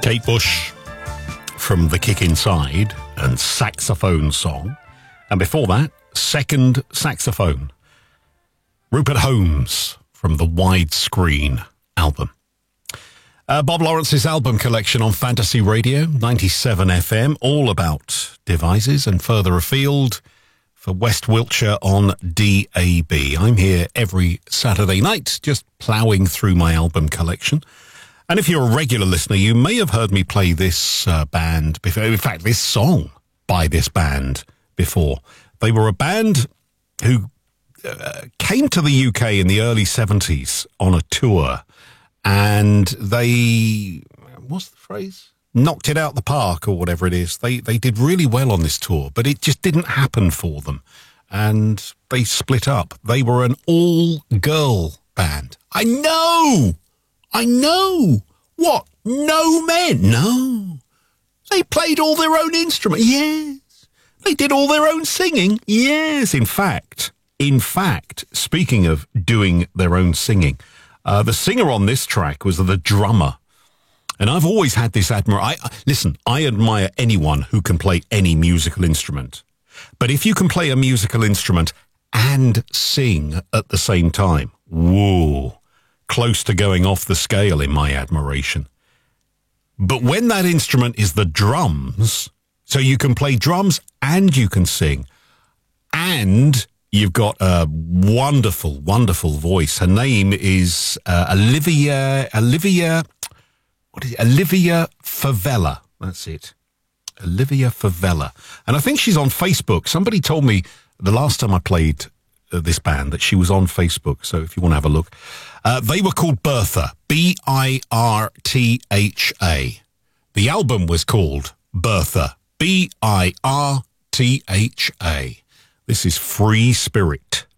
Kate Bush from The Kick Inside and Saxophone Song. And before that, Second Saxophone. Rupert Holmes from the Widescreen album. Bob Lawrence's album collection on Fantasy Radio, 97 FM, all about devices and further afield for West Wiltshire on DAB. I'm here every Saturday night, just ploughing through my album collection. And if you're a regular listener, you may have heard me play this band before. In fact, this song by this band before. They were a band who came to the UK in the early 70s on a tour. And they, what's the phrase? Knocked it out the park or whatever it is. They did really well on this tour, but it just didn't happen for them. And they split up. They were an all-girl band. I know! What? No men? No. They played all their own instruments. Yes. They did all their own singing. Yes. In fact, speaking of doing their own singing, the singer on this track was the drummer. And I've always had this admiration. I admire anyone who can play any musical instrument. But if you can play a musical instrument and sing at the same time, whoa, close to going off the scale in my admiration. But when that instrument is the drums, so you can play drums and you can sing, and you've got a wonderful, wonderful voice. Her name is Olivia Favela. That's it. Olivia Favela. And I think she's on Facebook. Somebody told me the last time I played this band that she was on Facebook. So if you want to have a look. They were called Bertha. Birtha. The album was called Bertha. Birtha. This is Free Spirit.